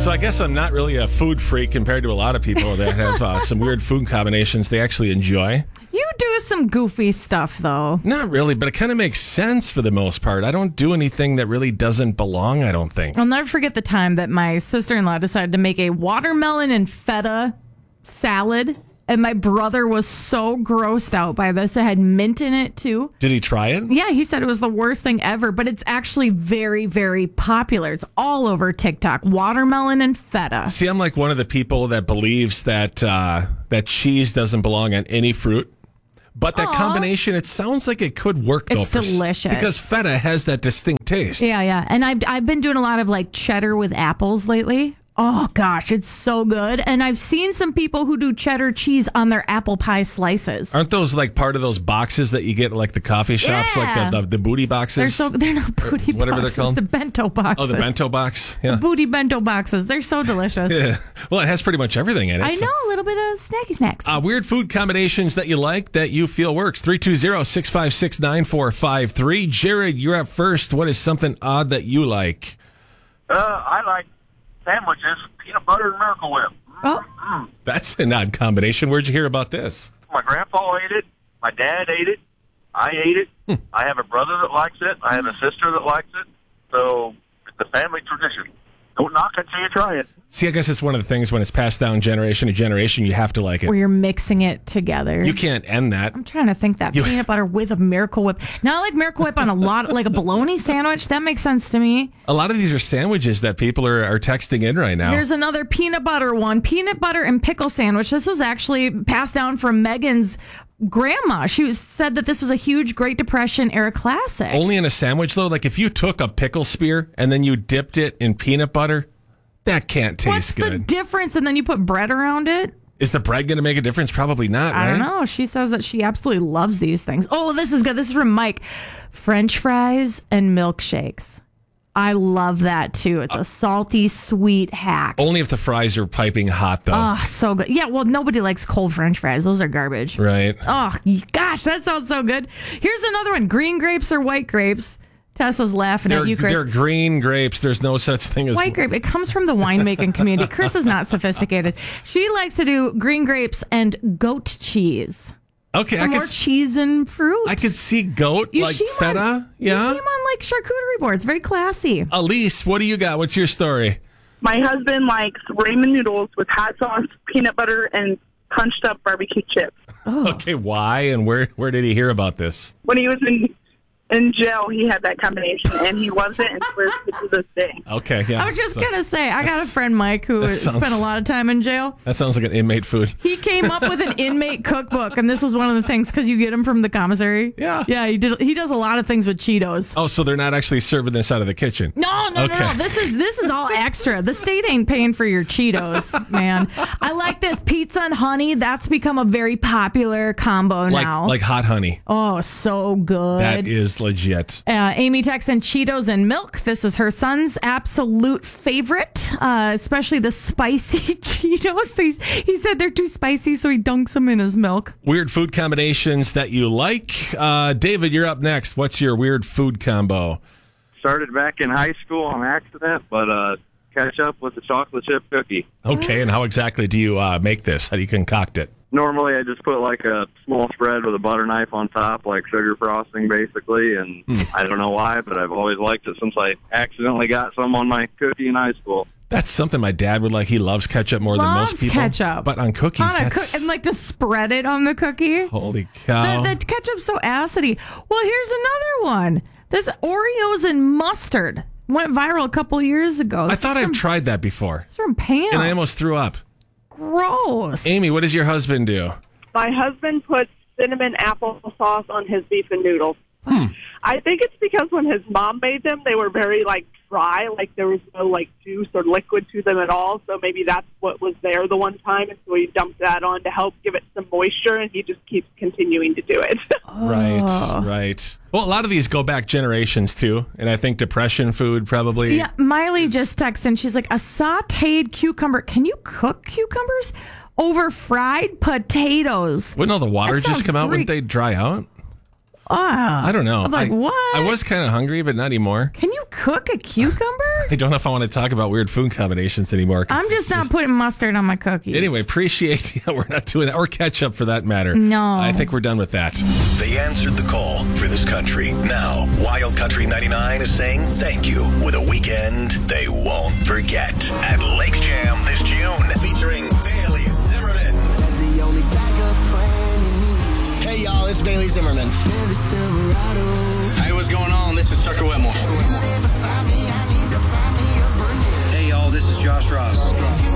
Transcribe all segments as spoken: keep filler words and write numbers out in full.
So I guess I'm not really a food freak compared to a lot of people that have uh, some weird food combinations they actually enjoy. You do some goofy stuff, though. Not really, but it kind of makes sense for the most part. I don't do anything that really doesn't belong, I don't think. I'll never forget the time that my sister-in-law decided to make a watermelon and feta salad. And my brother was so grossed out by this. It had mint in it, too. Did he try it? Yeah, he said it was the worst thing ever, but it's actually very, very popular. It's all over TikTok. Watermelon and feta. See, I'm like one of the people that believes that uh, that cheese doesn't belong on any fruit. But that Aww. combination, it sounds like it could work, though. It's for, delicious. Because feta has that distinct taste. Yeah, yeah. And I've, I've been doing a lot of like cheddar with apples lately. Oh, gosh, it's so good. And I've seen some people who do cheddar cheese on their apple pie slices. Aren't those like part of those boxes that you get at like the coffee shops, Yeah. like the, the, the booty boxes? They're so they're not booty whatever boxes. they're called? The bento boxes. Oh, the bento box? Yeah. Booty bento boxes. They're so delicious. Yeah. Well, it has pretty much everything in it. I so- know, a little bit of snacky snacks. Uh, weird food combinations that you like that you feel works. three two zero, six five six, nine four five three. Jared, you're up first. What is something odd that you like? Uh, I like sandwiches, peanut butter and Miracle Whip. Oh. Mm. That's an odd combination. Where'd you hear about this? My grandpa ate it. My dad ate it. I ate it. Hmm. I have a brother that likes it. I have a sister that likes it. So it's a family tradition. Don't knock it till you try it. See, I guess it's one of the things when it's passed down generation to generation, you have to like it. Where you're mixing it together. You can't end that. I'm trying to think that You- peanut butter with a Miracle Whip. Now I like Miracle Whip on a lot, like a bologna sandwich. That makes sense to me. A lot of these are sandwiches that people are, are texting in right now. Here's another peanut butter one. Peanut butter and pickle sandwich. This was actually passed down from Megan's grandma. She was, said that this was a huge Great Depression era classic. Only in a sandwich, though? Like if you took a pickle spear and then you dipped it in peanut butter, that can't taste What's good. the difference? And then you put bread around it? Is the bread going to make a difference? Probably not, right? I don't know. She says that she absolutely loves these things. Oh, this is good. This is from Mike. French fries and milkshakes. I love that too. It's a salty, sweet hack. Only if the fries are piping hot, though. Oh, so good. Yeah, well, nobody likes cold French fries. Those are garbage. Right. Oh, gosh, that sounds so good. Here's another one. Green grapes or white grapes? Tessa's laughing They're, at you, Chris. they're green grapes. There's no such thing as White grape. It comes from the winemaking community. Chris is not sophisticated. She likes to do green grapes and goat cheese. Okay, Some I more could, cheese and fruit. I could see goat, You like see 'em feta. on, yeah. You see them on like charcuterie boards. Very classy. Elise, what do you got? What's your story? My husband likes ramen noodles with hot sauce, peanut butter, and crunched up barbecue chips. Oh. Okay, why and where where did he hear about this? When he was in in jail, he had that combination, and he loves it and swears to this day. Okay, yeah. I was just So- going to say, I got a friend, Mike, who that sounds- spent a lot of time in jail. That sounds like an inmate food. He came up with an inmate cookbook, and this was one of the things because you get him from the commissary. Yeah. Yeah, he did. He does a lot of things with Cheetos. Oh, so they're not actually serving this out of the kitchen. No, no, Okay. no, no. This is this is all extra. The state ain't paying for your Cheetos, man. I like this pizza and honey. That's become a very popular combo Like now. like hot honey. oh, so good. That is legit. Uh, Amy texts in Cheetos and milk. This is her son's absolute favorite, uh, especially the spicy Cheetos. These, he said they're too spicy, so he dunks them in his milk. Weird food combinations that you like. Uh, David, you're up next. What's your weird food combo? Started back in high school on accident, but uh, catch up with the chocolate chip cookie. Okay, and how exactly do you uh, make this? How do you concoct it? Normally, I just put like a small spread with a butter knife on top, like sugar frosting, basically. And I don't know why, but I've always liked it since I accidentally got some on my cookie in high school. That's something my dad would like. He loves ketchup more than Loves most people. ketchup. But on cookies, On a that's... cook- and like to spread it on the cookie. Holy cow. The, the ketchup's so acidy. Well, here's another one. This Oreos and mustard went viral a couple years ago. I This thought is I've from, tried that before, It's from Pam. and I almost threw up. Gross. Amy, what does your husband do? My husband puts cinnamon applesauce on his beef and noodles. I think it's because when his mom made them, they were very, like, dry. Like, there was no, like, juice or liquid to them at all. So maybe that's what was there the one time. And so he dumped that on to help give it some moisture, and he just keeps continuing to do it. Right, Oh. right. Well, a lot of these go back generations, too. And I think depression food probably... Yeah, Miley just texted and she's like, a sauteed cucumber. Can you cook cucumbers over fried potatoes? Wouldn't all the water That just sounds come out? Greek. Wouldn't they dry out? Ah, I don't know. I'm like, I, what? I was kind of hungry, but not anymore. Can you cook a cucumber? I don't know if I want to talk about weird food combinations anymore. 'cause I'm just it's not putting mustard on my cookies. Anyway, appreciate yeah, we're not doing that. Or ketchup for that matter. No. I think we're done with that. They answered the call for this country. Now, Wild Country ninety-nine is saying thank you with a weekend they won't forget. At Lakes Jam this June, featuring Bailey Zimmerman. Hey y'all, it's Bailey Zimmerman. Hey, what's going on? This is Tucker Whitmore. Hey y'all, this is Josh Ross.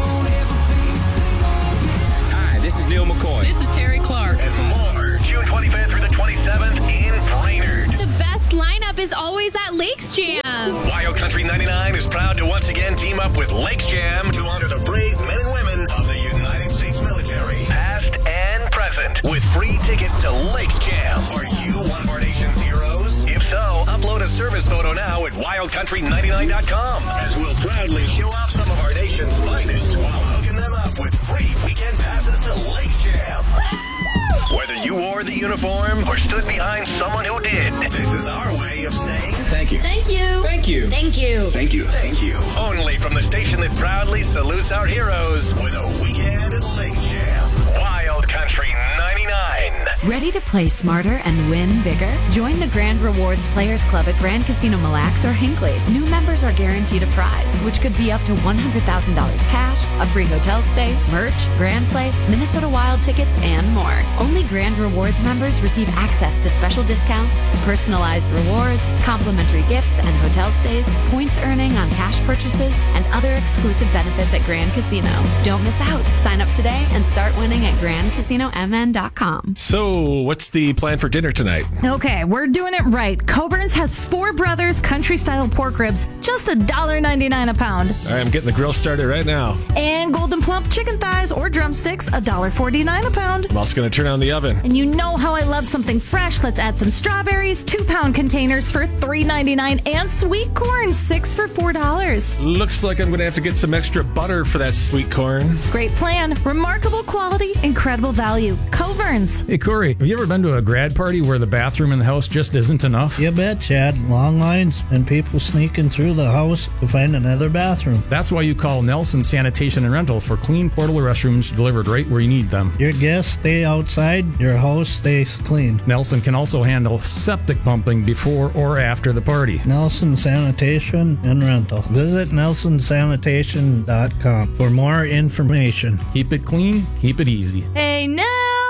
Hi, this is Neil McCoy. This is Terry Clark. And more, June twenty-fifth through the twenty-seventh in Brainerd. The best lineup is always at Lakes Jam. Wild Country ninety-nine is proud to once again team up with Lakes Jam to honor the brave men and women of the United States military, past and present, with free tickets to Lakes Jam. Are you one of our nation's heroes? If so, upload a service photo now at wild country ninety-nine dot com, as we'll proudly show off some of our nation's finest while hooking them up with free weekend passes to Lakes Jam. Whether you wore the uniform or stood behind someone who did, this is our way of saying Thank you. Thank you. Thank you. Thank you. Thank you. thank you. Only from the station that proudly salutes our heroes with a weekend at Lakes Jam. Wild Country ninety-nine. Ready to play smarter and win bigger? Join the Grand Rewards Players Club at Grand Casino Mille Lacs or Hinckley. New members are guaranteed a prize, which could be up to one hundred thousand dollars cash, a free hotel stay, merch, Grand Play, Minnesota Wild tickets, and more. Only Grand Rewards members receive access to special discounts, personalized rewards, complimentary gifts and hotel stays, points earning on cash purchases, and other exclusive benefits at Grand Casino. Don't miss out. Sign up today and start winning at grand casino m n dot com. So, what's the plan for dinner tonight? Okay, we're doing it right. Coburn's has Four Brothers country-style pork ribs, just one dollar ninety-nine a pound. All right, I'm getting the grill started right now. And Golden Plump chicken thighs or drumsticks, one dollar forty-nine a pound. I'm also going to turn on the oven. And you know how I love something fresh. Let's add some strawberries, two-pound containers for three ninety-nine, and sweet corn, six for four dollars. Looks like I'm going to have to get some extra butter for that sweet corn. Great plan. Remarkable quality, incredible value. Coburn's. Hey, Corey, have you ever been to a grad party where the bathroom in the house just isn't enough? You bet, Chad. Long lines and people sneaking through the house to find another bathroom. That's why you call Nelson Sanitation and Rental for clean, portable restrooms delivered right where you need them. Your guests stay outside, your house stays clean. Nelson can also handle septic pumping before or after the party. Nelson Sanitation and Rental. Visit nelson sanitation dot com for more information. Keep it clean, keep it easy. Hey, Nelson.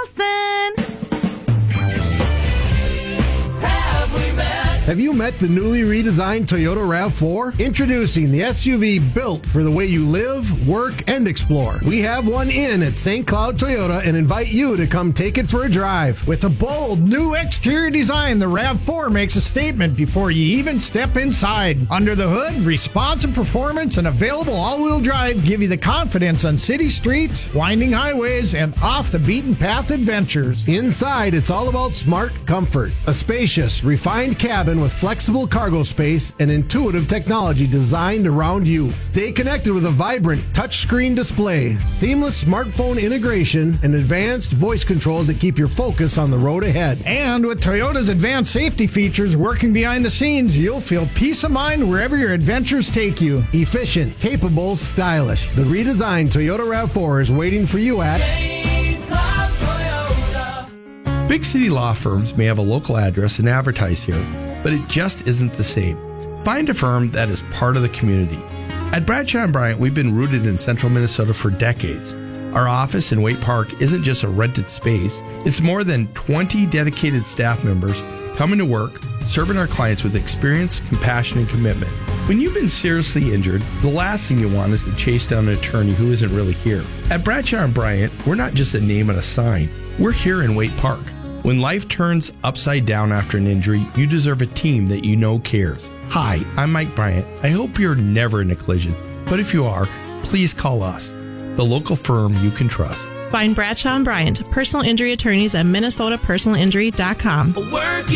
Have you met the newly redesigned Toyota RAV four? Introducing the S U V built for the way you live, work, and explore. We have one in at Saint Cloud Toyota and invite you to come take it for a drive. With a bold new exterior design, the RAV four makes a statement before you even step inside. Under the hood, responsive performance and available all-wheel drive give you the confidence on city streets, winding highways, and off-the-beaten-path adventures. Inside, it's all about smart comfort. A spacious, refined cabin with flexible cargo space and intuitive technology designed around you. Stay connected with a vibrant touchscreen display, seamless smartphone integration, and advanced voice controls that keep your focus on the road ahead. And with Toyota's advanced safety features working behind the scenes, you'll feel peace of mind wherever your adventures take you. Efficient, capable, stylish. The redesigned Toyota RAV four is waiting for you at Big city law firms may have a local address and advertise here, but it just isn't the same. Find a firm that is part of the community. At Bradshaw and Bryant, we've been rooted in central Minnesota for decades. Our office in Waite Park isn't just a rented space, it's more than twenty dedicated staff members coming to work, serving our clients with experience, compassion, and commitment. When you've been seriously injured, the last thing you want is to chase down an attorney who isn't really here. At Bradshaw and Bryant, we're not just a name on a sign. We're here in Waite Park. When life turns upside down after an injury, you deserve a team that you know cares. Hi, I'm Mike Bryant. I hope you're never in a collision, but if you are, please call us, the local firm you can trust. Find Bradshaw and Bryant, personal injury attorneys at minnesota personal injury dot com.